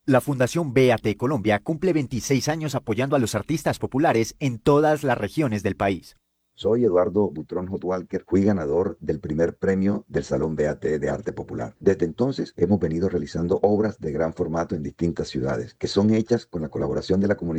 La Fundación BAT Colombia cumple 26 años apoyando a los artistas populares en todas las regiones del país. Soy Eduardo Butrón Hot Walker, fui ganador del primer premio del Salón BAT de Arte Popular. Desde entonces hemos venido realizando obras de gran formato en distintas ciudades, que son hechas con la colaboración de la comunidad